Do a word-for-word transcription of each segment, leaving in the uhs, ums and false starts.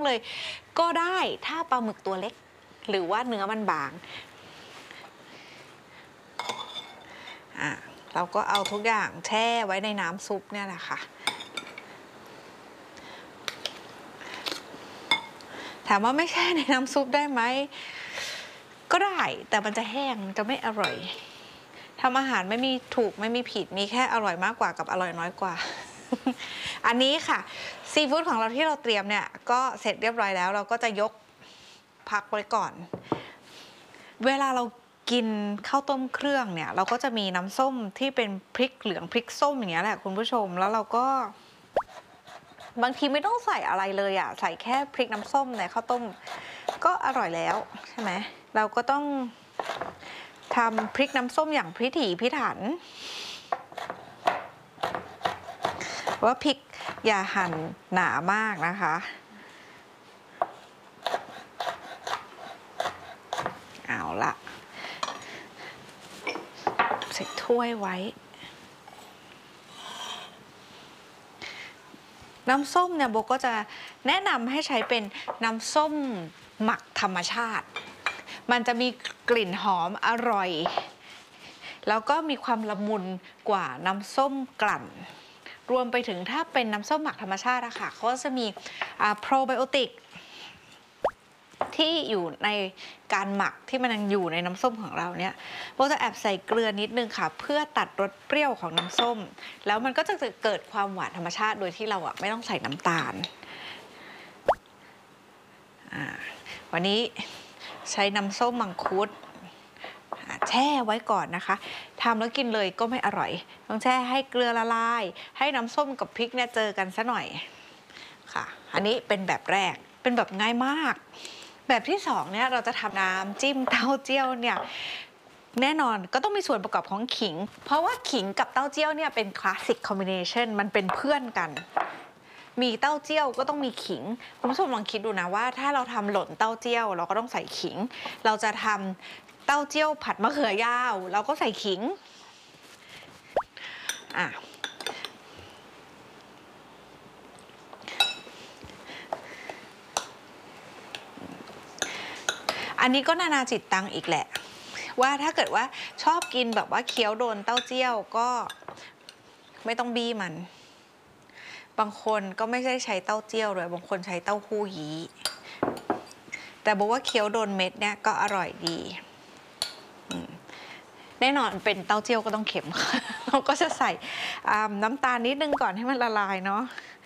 เลย ก็ได้ถ้าปลาหมึกตัวเล็กหรือว่าเนื้อมันบางอ่ะเราก็เอาทุกอย่างแช่ไว้ในน้ำซุปเนี่ยแหละค่ะถามว่าไม่แช่ในน้ำซุปได้ไหมก็ได้แต่มันจะแห้งมันจะไม่อร่อยทำอาหารไม่มีถูกไม่มีผิดมีแค่อร่อยมากกว่ากับอร่อยน้อยกว่า อันนี้ค่ะซีฟู้ดของเราที่เราเตรียมเนี่ยก็เสร็จเรียบร้อยแล้วเราก็จะยกพักไว้ก่อนเวลาเรากินข้าวต้มเครื่องเนี่ยเราก็จะมีน้ำส้มที่เป็นพริกเหลืองพริกส้มอย่างเงี้ยแหละคุณผู้ชมแล้วเราก็บางทีไม่ต้องใส่อะไรเลยอ่ะใส่แค่พริกน้ำส้มในข้าวต้มก็อร่อยแล้วใช่ไหมเราก็ต้องทำพริกน้ำส้มอย่างพิถีพิถันว่าพริกอย่าหั่นหนามากนะคะเอาละใส่ถ้วยไว้น้ำส้มเนี่ยโบก็จะแนะนำให้ใช้เป็นน้ำส้มหมักธรรมชาติมันจะมีกลิ่นหอมอร่อยแล้วก็มีความละมุนกว่าน้ำส้มกลั่นรวมไปถึงถ้าเป็นน้ำส้มหมักธรรมชาติอะค่ะเขาจะมีโปรไบโอติกที่อยู่ในการหมักที่มันยังอยู่ในน้ำส้มของเราเนี่ยโบจะแอบใส่เกลือนิดนึงค่ะเพื่อตัดรสเปรี้ยวของน้ำส้มแล้วมันก็จะเกิดความหวานธรรมชาติโดยที่เราอะไม่ต้องใส่น้ำตาลวันนี้ใช้น้ำส้มมังคุดแช่ไว้ก่อนนะคะทำแล้วกินเลยก็ไม่อร่อยต้องแช่ให้เกลือละลายให้น้ำส้มกับพริกเนี่ยเจอกันซะหน่อยค่ะอันนี้เป็นแบบแรกเป็นแบบง่ายมากแบบที่สองเนี่ยเราจะทำน้ำจิ้มเต้าเจี้ยวเนี่ยแน่นอนก็ต้องมีส่วนประกอบของขิงเพราะว่าขิงกับเต้าเจี้ยวเนี่ยเป็นคลาสสิกคอมบิเนชันมันเป็นเพื่อนกันมีเต้าเจี้ยวก็ต้องมีขิงคุณผู้ชมลองคิดดูนะว่าถ้าเราทำหล่นเต้าเจี้ยวเราก็ต้องใส่ขิงเราจะทำเต้าเจี้ยวผัดมะเขือยาวเราก็ใส่ขิงอ่ะอันนี้ก็นานาจิตตังอีกแหละว่าถ้าเกิดว่าชอบกินแบบว่าเคี้ยวโดนเต้าเจี้ยวก็ไม่ต้องบี้มันบางคนก็ไม่ใช่ใช้เต้าเจี้ยวเลยบางคนใช้เต้าหู้ยี้แต่บอกว่าเคี้ยวโดนเม็ดเนี่ยก็อร่อยดีแน่นอนเป็นเต้าเจี้ยวก็ต้องเค็มเราก็จะใส่น้ำตาลนิดนึงก่อนให้มันละลายเนาะ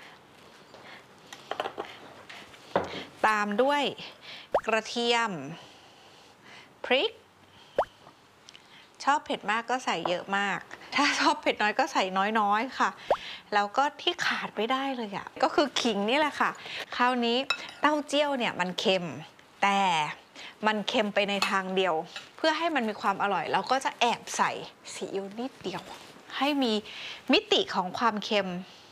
ตามด้วยกระเทียมพริกชอบเผ็ดมากก็ใส่เยอะมากถ้าชอบเผ็ดน้อยก็ใส่น้อยๆค่ะแล้วก็ที่ขาดไม่ได้เลยอ่ะก็คือขิงนี่แหละค่ะคราวนี้เต้าเจี้ยวเนี่ยมันเค็มแต่มันเค็มไปในทางเดียวเพื่อให้มันมีความอร่อยเราก็จะแอบใส่ซีอิ๊วนิดเดียวให้มีมิติของความเค็ม